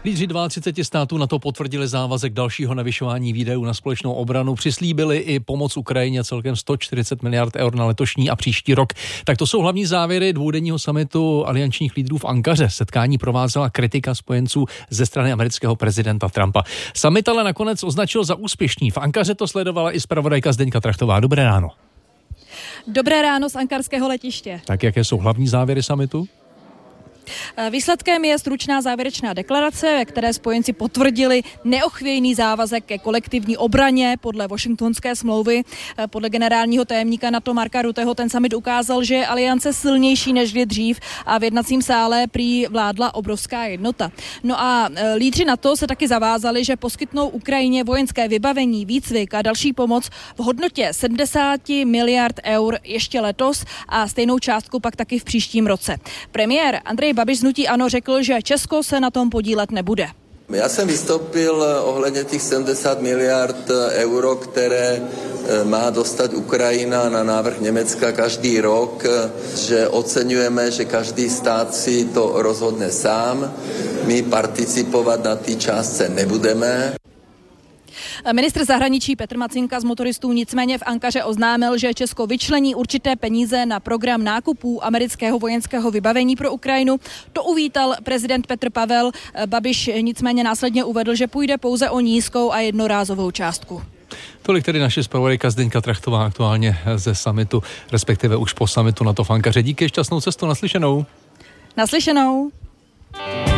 Lídři 32 států NATO potvrdili závazek dalšího navyšování výdajů na společnou obranu, přislíbili i pomoc Ukrajině celkem 140 miliard eur na letošní a příští rok. Tak to jsou hlavní závěry dvoudenního summitu aliančních lídrů v Ankaře. Setkání provázela kritika spojenců ze strany amerického prezidenta Trumpa. Summit ale nakonec označil za úspěšný. V Ankaře to sledovala i zpravodajka Zdeňka Trachtová. Dobré ráno. Dobré ráno z ankarského letiště. Tak jaké jsou hlavní závěry summitu? Výsledkem je stručná závěrečná deklarace, ve které spojenci potvrdili neochvějný závazek ke kolektivní obraně podle Washingtonské smlouvy. Podle generálního tajemníka NATO Marka Rutteho ten summit ukázal, že je aliance silnější než kdy dřív a v jednacím sále prý vládla obrovská jednota. No a lídři NATO se taky zavázali, že poskytnou Ukrajině vojenské vybavení, výcvik a další pomoc v hodnotě 70 miliard eur ještě letos a stejnou částku pak taky v příštím roce. Premiér Andrej Babiš z hnutí ANO řekl, že Česko se na tom podílet nebude. Já jsem vystoupil ohledně těch 70 miliard euro, které má dostat Ukrajina na návrh Německa každý rok, že oceňujeme, že každý stát si to rozhodne sám. My participovat na té částce nebudeme. Ministr zahraničí Petr Macinka z motoristů nicméně v Ankaře oznámil, že Česko vyčlení určité peníze na program nákupů amerického vojenského vybavení pro Ukrajinu. To uvítal prezident Petr Pavel. Babiš nicméně následně uvedl, že půjde pouze o nízkou a jednorázovou částku. Tolik tedy naše zpravodajka Zdeňka Trachtová aktuálně ze summitu, respektive už po summitu NATO v Ankaře. Díky, šťastnou cestu, naslyšenou. Naslyšenou.